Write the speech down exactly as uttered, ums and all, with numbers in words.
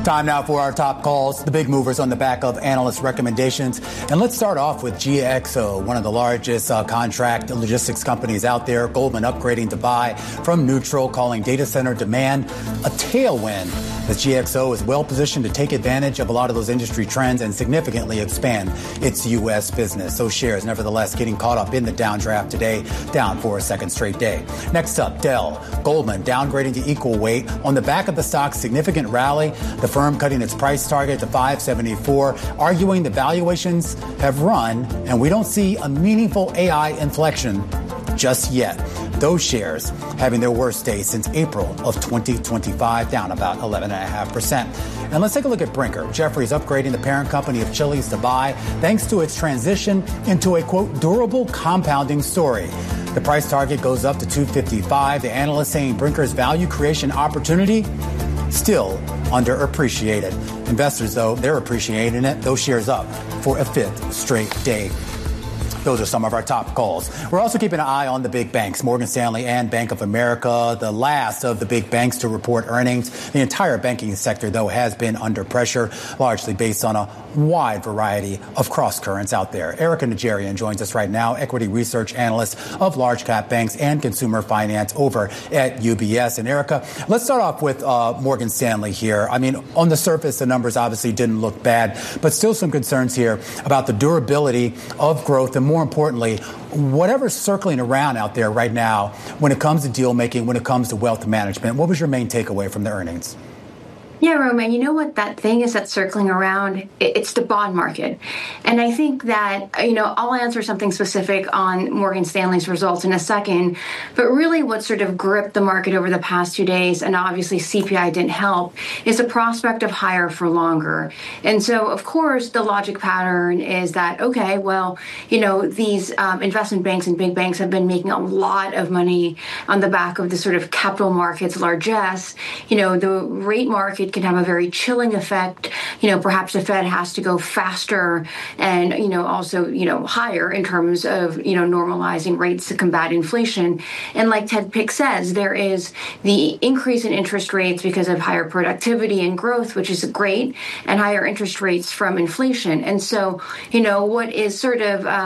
Time now for our top calls, the big movers on the back of analyst recommendations. And let's start off with G X O, one of the largest uh, contract logistics companies out there. Goldman upgrading to buy from neutral, calling data center demand a tailwind, as G X O is well positioned to take advantage of a lot of those industry trends and significantly expand its U S business. Those shares, nevertheless, getting caught up in the downdraft today, down for a second straight day. Next up, Dell. Goldman downgrading to equal weight on the back of the stock's significant rally. The firm cutting its price target to five seventy-four, arguing the valuations have run and we don't see a meaningful A I inflection just yet. Those shares having their worst day since April of twenty twenty-five, down about eleven point five percent. And let's take a look at Brinker. Jefferies upgrading the parent company of Chili's to buy thanks to its transition into a, quote, durable compounding story. The price target goes up to two fifty-five. The analyst saying Brinker's value creation opportunity still underappreciated. Investors, though, they're appreciating it. Those shares up for a fifth straight day. Those are some of our top calls. We're also keeping an eye on the big banks, Morgan Stanley and Bank of America, the last of the big banks to report earnings. The entire banking sector, though, has been under pressure, largely based on a wide variety of cross currents out there. Erica Najarian joins us right now, equity research analyst of large cap banks and consumer finance over at U B S. And Erica, let's start off with uh, Morgan Stanley here. I mean, on the surface, the numbers obviously didn't look bad, but still some concerns here about the durability of growth and more More importantly, whatever's circling around out there right now when it comes to deal making, when it comes to wealth management. What was your main takeaway from the earnings? Yeah, Roman, you know what that thing is that's circling around? It's the bond market. And I think that, you know, I'll answer something specific on Morgan Stanley's results in a second. But really what sort of gripped the market over the past two days, and obviously C P I didn't help, is the prospect of higher for longer. And so, of course, the logic pattern is that, okay, well, you know, these um, investment banks and big banks have been making a lot of money on the back of the sort of capital markets largesse. You know, the rate market can have a very chilling effect. You know, perhaps the Fed has to go faster and, you know, also, you know, higher in terms of, you know, normalizing rates to combat inflation. And like Ted Pick says, there is the increase in interest rates because of higher productivity and growth, which is great, and higher interest rates from inflation. And so, you know, what is sort of